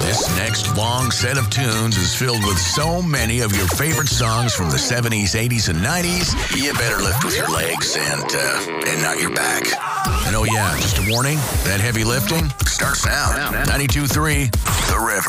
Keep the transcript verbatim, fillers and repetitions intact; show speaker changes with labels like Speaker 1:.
Speaker 1: This next long set of tunes is filled with so many of your favorite songs from the seventies, eighties, and nineties. You better lift with your legs and, uh, and not your back. And oh yeah, just a warning, that heavy lifting starts now. ninety-two point three The River.